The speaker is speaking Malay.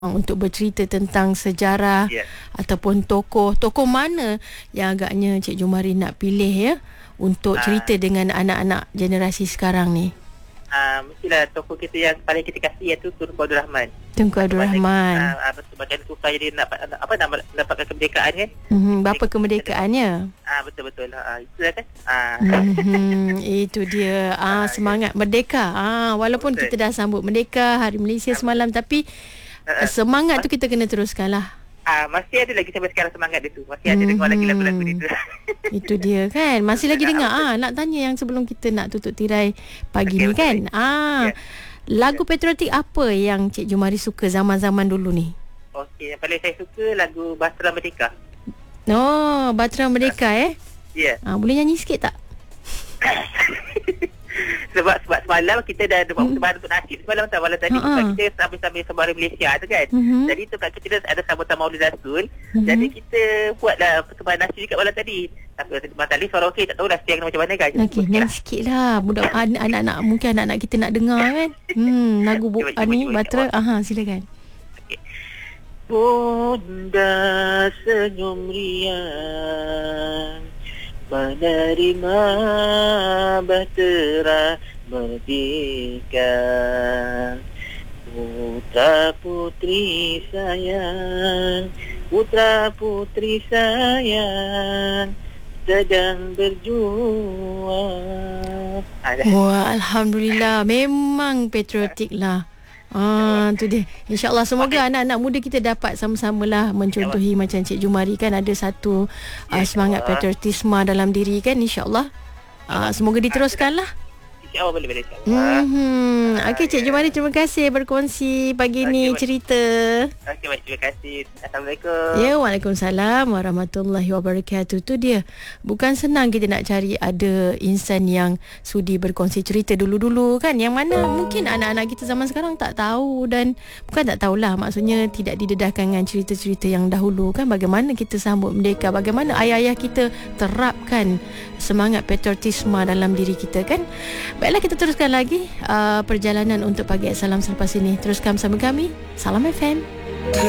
untuk bercerita tentang sejarah ataupun tokoh mana yang agaknya Cik Jumari nak pilih ya untuk cerita dengan anak-anak generasi sekarang ni. Mestilah tokoh kita yang paling kita kasih iaitu Tunku Abdul Rahman. Tunku Abdul Rahman. Macam susah jadi mendapatkan kemerdekaan kan. Bapa kemerdekaannya. Betul-betul. Itulah kan. Itu dia. Semangat merdeka. Walaupun betul. Kita dah sambut merdeka Hari Malaysia semalam, tapi semangat tu kita kena teruskan lah. Masih ada lagi sampai sekarang semangat dia tu. Masih ada dengar lagi lagu-lagu dia tu. Itu dia kan. Masih lagi dengar. Nak tanya yang sebelum kita nak tutup tirai pagi ni kan. Lagu patriotik apa yang Cik Jumari suka zaman-zaman dulu ni? Okey, yang paling saya suka lagu Bahtera Merdeka. Oh, Bahtera Merdeka Ya. Boleh nyanyi sikit tak? Sebab semalam kita dah buat persembahan untuk nasib semalam tadi kita sambil-sambil sembari Malaysia tu kan. Jadi tu kat kita ada sambutan Maulid Rasul. Jadi kita buatlah persembahan nasib kat malam tadi. Tapi Mak Tali suara okey, tak tahu dah siang macam mana kan. Okey, nyanyi sikit lah. Budak anak-anak, mungkin anak-anak kita nak dengar kan. Lagu ni Bahtera. Silakan. Bunda senyum riang menerima Bahtera Merdeka, putra putri sayang, putra putri sayang sedang berjuang. Wah, Alhamdulillah, memang patriotik lah. Tu dia. InsyaAllah semoga anak-anak muda kita dapat sama-samalah mencontohi macam Cik Jumari kan, ada satu semangat patriotisme dalam diri kan, insyaAllah. Semoga diteruskanlah. InsyaAllah boleh. Okey, Cik Jumari, terima kasih berkongsi pagi ni cerita. Okey, terima kasih. Assalamualaikum. Ya, Waalaikumsalam warahmatullahi wabarakatuh. Tu dia. Bukan senang kita nak cari ada insan yang sudi berkongsi cerita dulu-dulu kan, yang mana mungkin anak-anak kita zaman sekarang tak tahu, dan bukan tak tahulah, maksudnya tidak didedahkan dengan cerita-cerita yang dahulu kan, bagaimana kita sambut merdeka, bagaimana ayah-ayah kita terapkan semangat patriotisme dalam diri kita kan. Baiklah, kita teruskan lagi perjalanan untuk Pagi Salam selepas ini. Teruskan bersama kami. Salam FM.